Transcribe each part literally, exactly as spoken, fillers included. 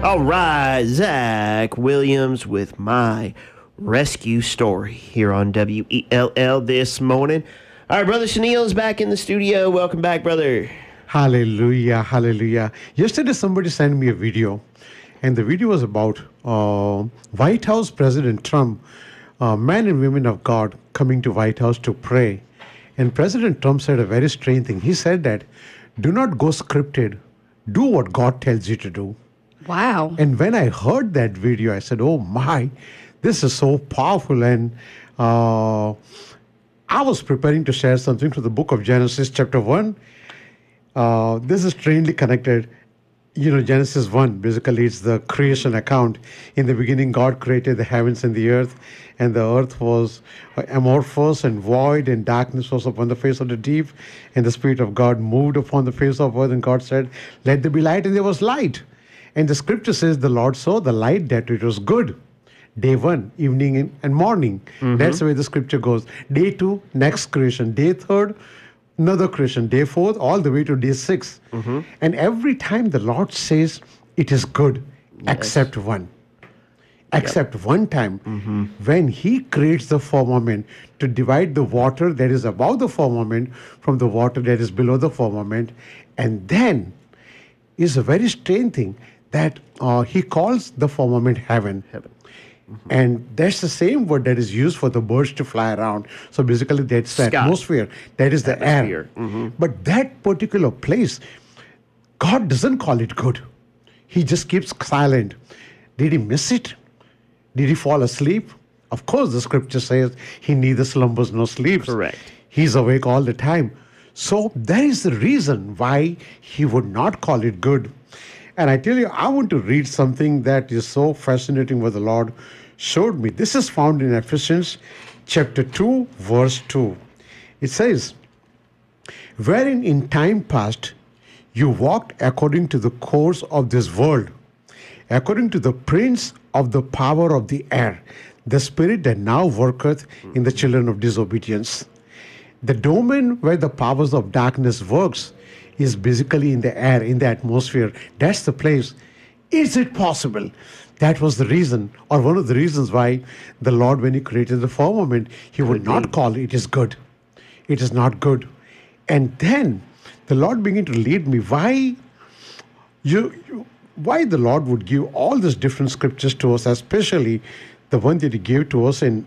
All right, Zach Williams with my rescue story here on W E L L this morning. All right, Brother Chenille is back in the studio. Welcome back, brother. Hallelujah, hallelujah. Yesterday, somebody sent me a video, and the video was about uh, White House President Trump, uh, men and women of God coming to White House to pray. And President Trump said a very strange thing. He said that, do not go scripted. Do what God tells you to do. Wow. And when I heard that video, I said, oh my, this is so powerful. And uh, I was preparing to share something from the book of Genesis chapter one. Uh, this is strangely connected. You know, Genesis one, basically it's the creation account. In the beginning, God created the heavens and the earth, and the earth was amorphous and void, and darkness was upon the face of the deep, and the Spirit of God moved upon the face of earth, and God said, let there be light, and there was light. And the scripture says the Lord saw the light that it was good. Day one, evening and morning. Mm-hmm. That's the way the scripture goes. Day two, next creation. Day third, another creation. Day fourth, all the way to day six. Mm-hmm. And every time the Lord says it is good, yes. except one. Except yep. one time, mm-hmm. when he creates the firmament to divide the water that is above the firmament from the water that is below the firmament. And then is a very strange thing that uh, he calls the firmament heaven. Heaven. Mm-hmm. And that's the same word that is used for the birds to fly around. So basically that's the Sky. atmosphere. That is the atmosphere. air. Mm-hmm. But that particular place, God doesn't call it good. He just keeps silent. Did he miss it? Did he fall asleep? Of course, the scripture says he neither slumbers nor sleeps. Correct. He's awake all the time. So that is the reason why he would not call it good. And I tell you, I want to read something that is so fascinating what the Lord showed me. This is found in Ephesians chapter two, verse two. It says, wherein in time past you walked according to the course of this world, according to the prince of the power of the air, the spirit that now worketh in the children of disobedience. The domain where the powers of darkness works is basically in the air, in the atmosphere. That's the place. Is it possible? That was the reason, or one of the reasons why the Lord, when he created the firmament, he would not call it is good. It is not good. And then the Lord began to lead me. Why you, you why the Lord would give all these different scriptures to us, especially the one that he gave to us in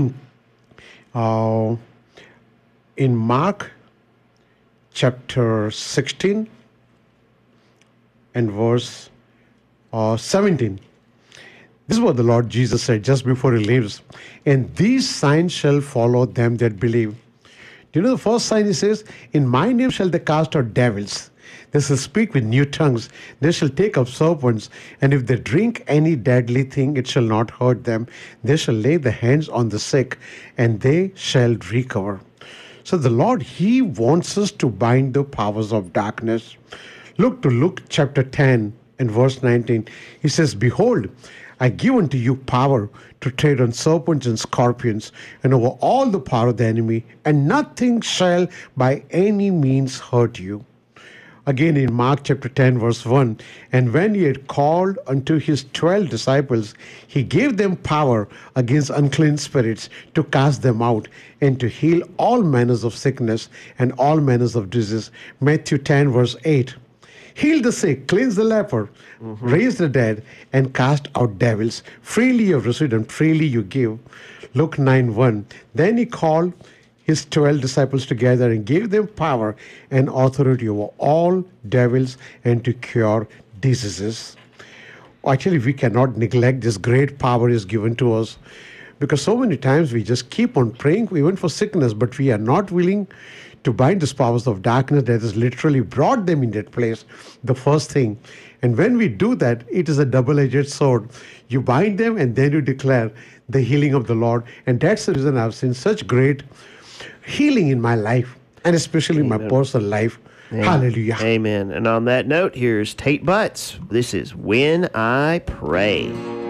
uh, in Mark chapter sixteen and verse uh, seventeen. This is what the Lord Jesus said just before he leaves. And these signs shall follow them that believe. Do you know the first sign he says? In my name shall they cast out devils. They shall speak with new tongues. They shall take up serpents. And if they drink any deadly thing, it shall not hurt them. They shall lay the hands on the sick, and they shall recover. So the Lord, he wants us to bind the powers of darkness. Look to Luke chapter ten and verse nineteen. He says, behold, I give unto you power to tread on serpents and scorpions and over all the power of the enemy, and nothing shall by any means hurt you. Again in Mark chapter ten verse one, and when he had called unto his twelve disciples, he gave them power against unclean spirits to cast them out and to heal all manners of sickness and all manners of disease. Matthew ten verse eight. Heal the sick, cleanse the leper, mm-hmm. raise the dead, and cast out devils. Freely you have received and freely you give. Luke nine one. Then he called his twelve disciples together and gave them power and authority over all devils and to cure diseases. Actually, we cannot neglect this great power is given to us, because so many times we just keep on praying even for sickness, but we are not willing to bind these powers of darkness that has literally brought them in that place, the first thing. And when we do that, it is a double-edged sword. You bind them and then you declare the healing of the Lord. And that's the reason I've seen such great healing in my life, and especially in my personal life. Amen. Hallelujah. Amen. And on that note, here's Tate Butts. This is When I Pray.